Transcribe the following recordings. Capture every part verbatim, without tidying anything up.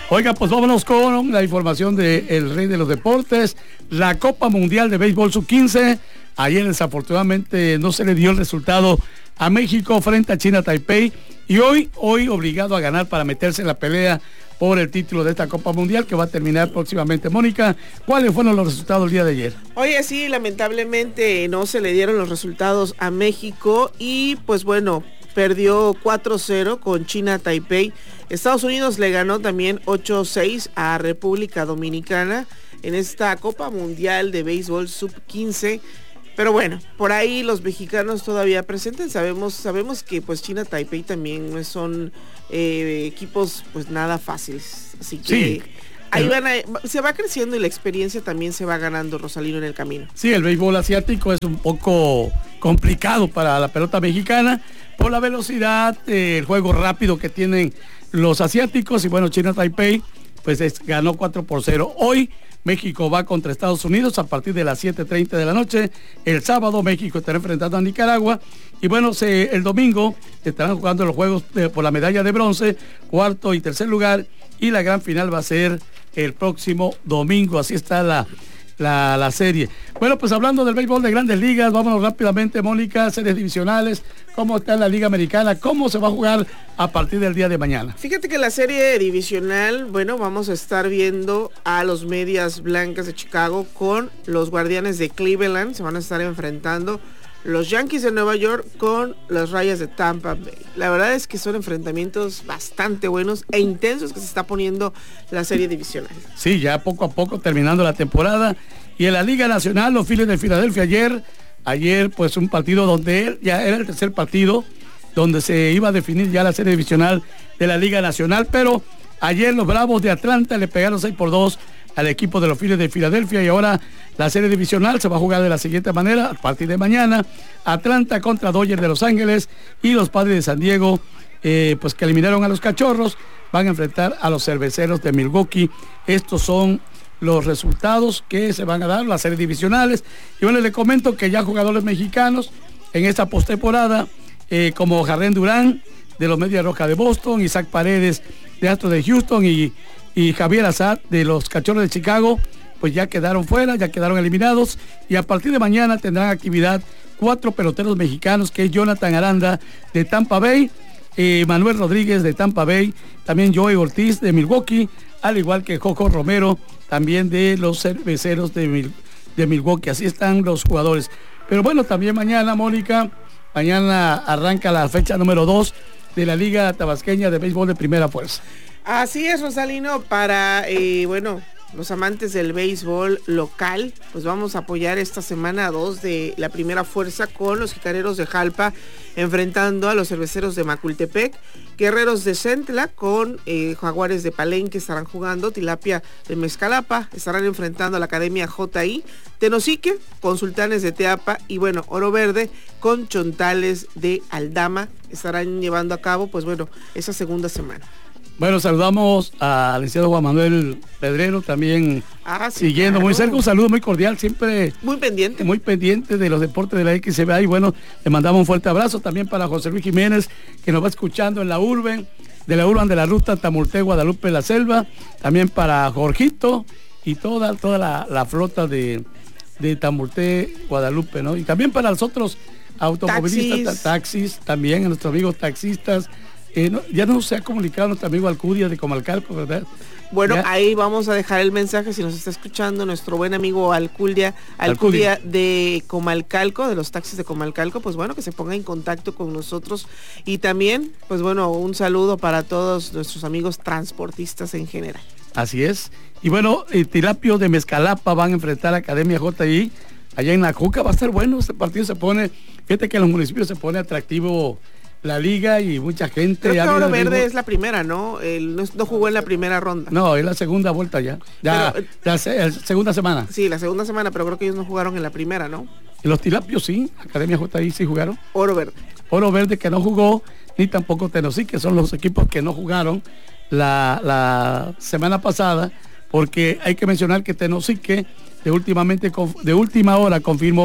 Oiga, pues vámonos con la información del rey de los deportes, la Copa Mundial de Béisbol sub quince. Ayer desafortunadamente no se le dio el resultado a México frente a China Taipei y hoy, hoy obligado a ganar para meterse en la pelea por el título de esta Copa Mundial que va a terminar próximamente. Mónica, ¿cuáles fueron los resultados el día de ayer? Oye, sí, lamentablemente no se le dieron los resultados a México y pues bueno, perdió cuatro cero con China Taipei. Estados Unidos le ganó también ocho seis a República Dominicana en esta Copa Mundial de Béisbol sub quince. Pero bueno, por ahí los mexicanos todavía presentes. Sabemos, sabemos que pues China Taipei también no son eh, equipos pues nada fáciles. Así que sí, ahí van a, se va creciendo y la experiencia también se va ganando, Rosalino, en el camino. Sí, el béisbol asiático es un poco complicado para la pelota mexicana por la velocidad, eh, el juego rápido que tienen los asiáticos. Y bueno, China Taipei pues es, ganó cuatro por cero. Hoy México va contra Estados Unidos a partir de las siete treinta de la noche. El sábado México estará enfrentando a Nicaragua. Y bueno, se, el domingo estarán jugando los juegos de, por la medalla de bronce, cuarto y tercer lugar. Y la gran final va a ser el próximo domingo. Así está la, la, la serie. Bueno, pues hablando del béisbol de Grandes Ligas, vámonos rápidamente, Mónica, series divisionales. ¿Cómo está la Liga Americana? ¿Cómo se va a jugar a partir del día de mañana? Fíjate que la serie divisional, bueno, vamos a estar viendo a los Medias Blancas de Chicago con los Guardianes de Cleveland. Se van a estar enfrentando los Yankees de Nueva York con las Rayas de Tampa Bay. La verdad es que son enfrentamientos bastante buenos e intensos que se está poniendo la serie divisional. Sí, ya poco a poco terminando la temporada. Y en la Liga Nacional, los Phillies de Filadelfia ayer... Ayer pues un partido donde ya era el tercer partido donde se iba a definir ya la serie divisional de la Liga Nacional, pero ayer los Bravos de Atlanta le pegaron seis por dos al equipo de los Phillies de Filadelfia y ahora la serie divisional se va a jugar de la siguiente manera a partir de mañana. Atlanta contra Dodgers de Los Ángeles y los Padres de San Diego eh, pues que eliminaron a los Cachorros van a enfrentar a los Cerveceros de Milwaukee. Estos son los resultados que se van a dar, las series divisionales. Y bueno, le comento que ya jugadores mexicanos en esta postemporada, eh, como Jarren Durán de los Medias Rojas de Boston, Isaac Paredes de Astros de Houston y, y Javier Assad de los Cachorros de Chicago, pues ya quedaron fuera, ya quedaron eliminados. Y a partir de mañana tendrán actividad cuatro peloteros mexicanos, que es Jonathan Aranda de Tampa Bay, eh, Manuel Rodríguez de Tampa Bay, también Joey Ortiz de Milwaukee, al igual que Jojo Romero también de los Cerveceros de, Mil, de Milwaukee. Así están los jugadores. Pero bueno, también mañana, Mónica, mañana arranca la fecha número dos de la Liga Tabasqueña de Béisbol de Primera Fuerza. Así es, Rosalino, para, eh, bueno, los amantes del béisbol local, pues vamos a apoyar esta semana dos de la Primera Fuerza con los Jicareros de Jalpa enfrentando a los Cerveceros de Macultepec. Guerreros de Centla con eh, Jaguares de Palenque estarán jugando, Tilapia de Mezcalapa estarán enfrentando a la Academia J I, Tenosique con Sultanes de Teapa y bueno, Oro Verde con Chontales de Aldama estarán llevando a cabo pues bueno, esa segunda semana. Bueno, saludamos al licenciado Juan Manuel Pedrero, también ah, sí, siguiendo claro. Muy cerca, un saludo muy cordial, siempre muy pendiente, muy pendiente de los deportes de la X C B A y bueno, le mandamos un fuerte abrazo también para José Luis Jiménez, que nos va escuchando en la Urban, de la Urban de la Ruta Tamulté, Guadalupe, La Selva, también para Jorgito y toda, toda la, la flota de, de Tamulté, Guadalupe, ¿no? Y también para los otros automovilistas, taxis, taxis también a nuestros amigos taxistas. Eh, no, ya no se ha comunicado nuestro amigo Alcudia de Comalcalco, ¿verdad? Bueno, ya. Ahí vamos a dejar el mensaje si nos está escuchando nuestro buen amigo Alcudia, Alcudia, Alcudia de Comalcalco, de los taxis de Comalcalco, pues bueno, que se ponga en contacto con nosotros y también, pues bueno, un saludo para todos nuestros amigos transportistas en general. Así es. Y bueno, eh, Tilapio de Mezcalapa van a enfrentar a Academia J I allá en La Juca, va a estar bueno, este partido se pone, fíjate que en los municipios se pone atractivo la liga y mucha gente. Creo que Oro Verde es la primera, ¿no? Él no, no jugó en la primera ronda. No, es la segunda vuelta ya. Ya, pero, la se, segunda semana. Sí, la segunda semana, pero creo que ellos no jugaron en la primera, ¿no? Y los Tilapios sí, Academia J I sí jugaron. Oro Verde. Oro Verde que no jugó, ni tampoco Tennessee, que son los equipos que no jugaron la, la semana pasada, porque hay que mencionar que Tennessee que de, últimamente, de última hora confirmó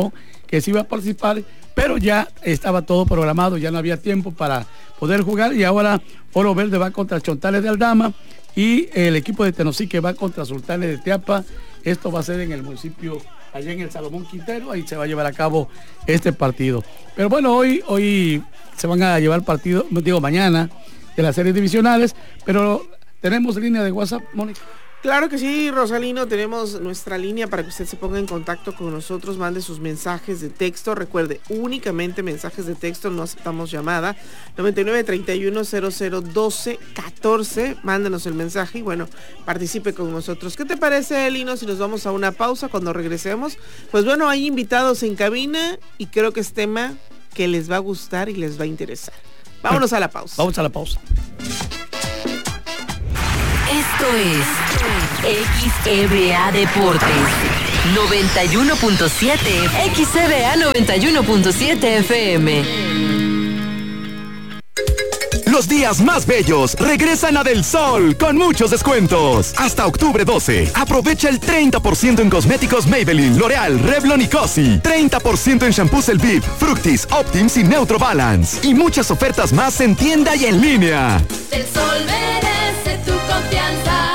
que se iba a participar, pero ya estaba todo programado, ya no había tiempo para poder jugar, y ahora Oro Verde va contra Chontales de Aldama y el equipo de Tenosique va contra Sultanes de Teapa. Esto va a ser en el municipio, allá en el Salomón Quintero, ahí se va a llevar a cabo este partido. Pero bueno, hoy, hoy se van a llevar partido, digo mañana, de las series divisionales, pero tenemos línea de WhatsApp, Mónica. Claro que sí, Rosalino, tenemos nuestra línea para que usted se ponga en contacto con nosotros, mande sus mensajes de texto, recuerde, únicamente mensajes de texto, no aceptamos llamada, noventa y nueve, treinta y uno, cero cero, doce, catorce, mándenos el mensaje y bueno, participe con nosotros. ¿Qué te parece, Lino, si nos vamos a una pausa? Cuando regresemos, pues bueno, hay invitados en cabina y creo que es tema que les va a gustar y les va a interesar. Vámonos a la pausa. Vamos a la pausa. Esto es X E B A Deportes noventa y uno punto siete, X E B A noventa y uno punto siete F M. Los días más bellos regresan a Del Sol con muchos descuentos. Hasta octubre doce, aprovecha el treinta por ciento en cosméticos Maybelline, L'Oreal, Revlon y Cosi. treinta por ciento en shampoos El Viv, Fructis, Optims y Neutro Balance. Y muchas ofertas más en tienda y en línea. Del Sol merece tu confianza.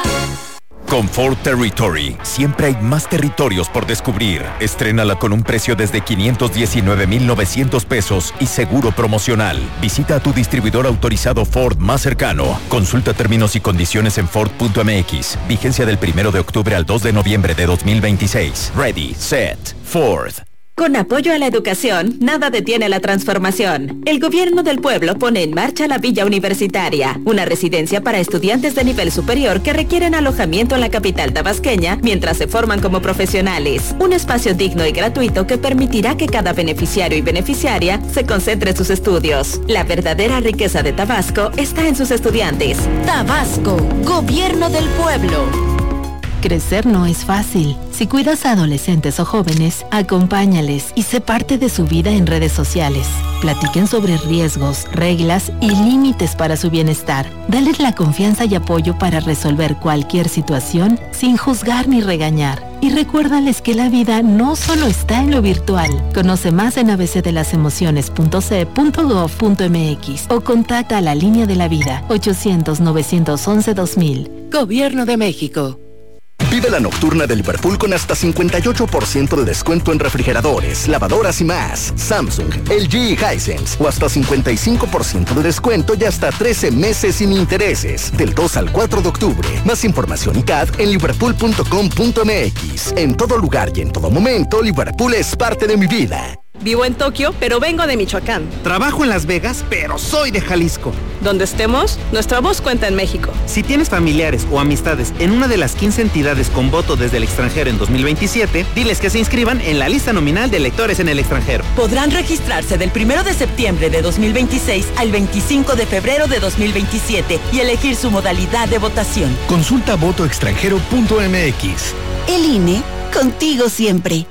Con Ford Territory, siempre hay más territorios por descubrir. Estrénala con un precio desde quinientos diecinueve mil novecientos pesos y seguro promocional. Visita a tu distribuidor autorizado Ford más cercano. Consulta términos y condiciones en Ford punto M X. Vigencia del primero de octubre al dos de noviembre de dos mil veintiséis. Ready, set, Ford. Con apoyo a la educación, nada detiene la transformación. El gobierno del pueblo pone en marcha la Villa Universitaria, una residencia para estudiantes de nivel superior que requieren alojamiento en la capital tabasqueña mientras se forman como profesionales. Un espacio digno y gratuito que permitirá que cada beneficiario y beneficiaria se concentre en sus estudios. La verdadera riqueza de Tabasco está en sus estudiantes. Tabasco, gobierno del pueblo. Crecer no es fácil. Si cuidas a adolescentes o jóvenes, acompáñales y sé parte de su vida en redes sociales. Platiquen sobre riesgos, reglas y límites para su bienestar. Dales la confianza y apoyo para resolver cualquier situación sin juzgar ni regañar. Y recuérdales que la vida no solo está en lo virtual. Conoce más en a b c de las emociones punto c punto gov punto m x o contacta a la línea de la vida ochocientos, novecientos once, dos mil. Gobierno de México. Vive la nocturna de Liverpool con hasta cincuenta y ocho por ciento de descuento en refrigeradores, lavadoras y más. Samsung, L G y Hisense. O hasta cincuenta y cinco por ciento de descuento y hasta trece meses sin intereses. Del dos al cuatro de octubre. Más información y C A D en liverpool punto com punto m x. En todo lugar y en todo momento, Liverpool es parte de mi vida. Vivo en Tokio, pero vengo de Michoacán. Trabajo en Las Vegas, pero soy de Jalisco. Donde estemos, nuestra voz cuenta en México. Si tienes familiares o amistades en una de las quince entidades con voto desde el extranjero en dos mil veintisiete, diles que se inscriban en la lista nominal de electores en el extranjero. Podrán registrarse del primero de septiembre de dos mil veintiséis al veinticinco de febrero de dos mil veintisiete y elegir su modalidad de votación. Consulta voto extranjero punto m x. El I N E, contigo siempre.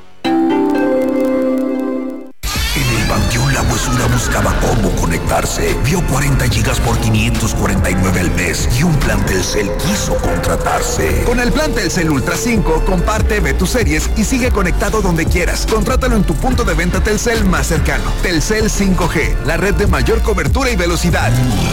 Panteón La Huesura buscaba cómo conectarse. Vio cuarenta gigas por quinientos cuarenta y nueve al mes y un plan Telcel quiso contratarse. Con el plan Telcel Ultra cinco, comparte, ve tus series y sigue conectado donde quieras. Contrátalo en tu punto de venta Telcel más cercano. Telcel cinco G, la red de mayor cobertura y velocidad.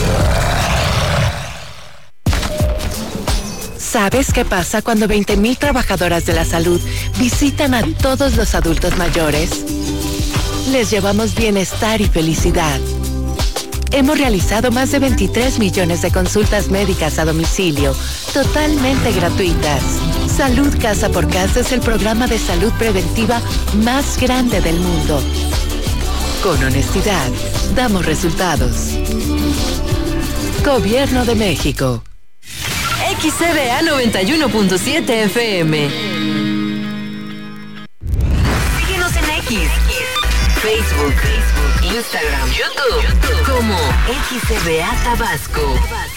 ¿Sabes qué pasa cuando veinte mil trabajadoras de la salud visitan a todos los adultos mayores? Les llevamos bienestar y felicidad. Hemos realizado más de veintitrés millones de consultas médicas a domicilio, totalmente gratuitas. Salud Casa por Casa es el programa de salud preventiva más grande del mundo. Con honestidad, damos resultados. Gobierno de México. X E B A noventa y uno punto siete F M. Síguenos en X. Facebook, Facebook, Instagram, YouTube, YouTube, como X E B A Tabasco.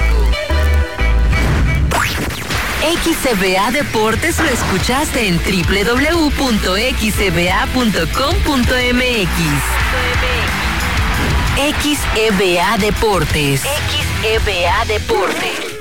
X E B A Deportes lo escuchaste en doble u doble u doble u punto x e b a punto com punto m x. X E B A Deportes. X E B A Deportes.